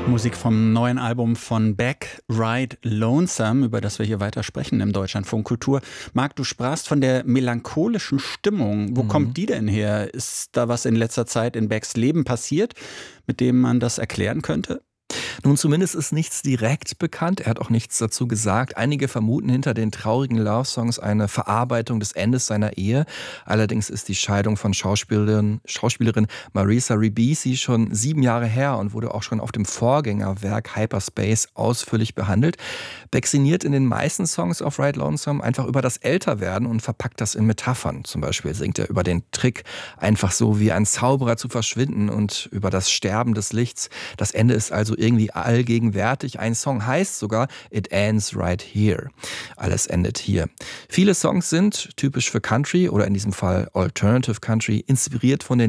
Musik vom neuen Album von Beck, Ride Lonesome, über das wir hier weiter sprechen im Deutschlandfunk Kultur. Marc, du sprachst von der melancholischen Stimmung. Wo kommt die denn her? Ist da was in letzter Zeit in Becks Leben passiert, mit dem man das erklären könnte? Nun, zumindest ist nichts direkt bekannt. Er hat auch nichts dazu gesagt. Einige vermuten hinter den traurigen Love-Songs eine Verarbeitung des Endes seiner Ehe. Allerdings ist die Scheidung von Schauspielerin Marisa Ribisi schon 7 Jahre her und wurde auch schon auf dem Vorgängerwerk Hyperspace ausführlich behandelt. Beck sinniert in den meisten Songs auf Ride Lonesome einfach über das Älterwerden und verpackt das in Metaphern. Zum Beispiel singt er über den Trick, einfach so wie ein Zauberer zu verschwinden, und über das Sterben des Lichts. Das Ende ist also irgendwie allgegenwärtig. Ein Song heißt sogar It Ends Right Here. Alles endet hier. Viele Songs sind, typisch für Country oder in diesem Fall Alternative Country, inspiriert von den